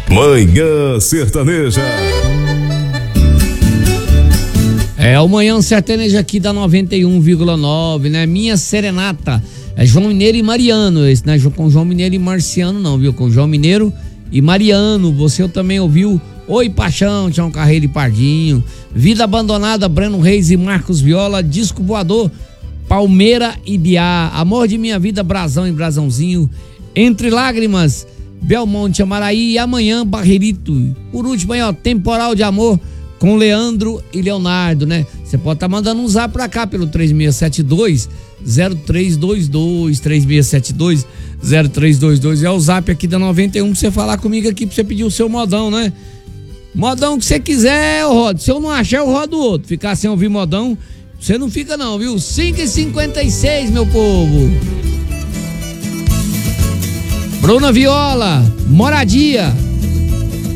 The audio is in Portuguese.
Manhã Sertaneja. É o Manhã Sertaneja aqui da 91,9, né? Minha Serenata. É João Mineiro e Mariano. Esse não é com João Mineiro e Marciano, não, viu? Com João Mineiro e Mariano. Você também ouviu Oi Paixão, Tião Carreiro e Pardinho. Vida Abandonada, Breno Reis e Marcos Viola. Disco Voador, Palmeira e Biá. Amor de Minha Vida, Brasão e Brasãozinho. Entre Lágrimas, Belmonte, Amaraí e Amanhã, Barreirito. Por último aí, ó, Temporal de Amor com Leandro e Leonardo, né? Você pode estar mandando um zap pra cá pelo 3672-0322, 3672-0322. É o zap aqui da 91 pra você falar comigo aqui, pra você pedir o seu modão, né? Modão que você quiser, eu rodo. Se eu não achar, eu rodo outro. Ficar sem ouvir modão, você não fica não, viu? 5h56, meu povo. Bruna Viola, Moradia.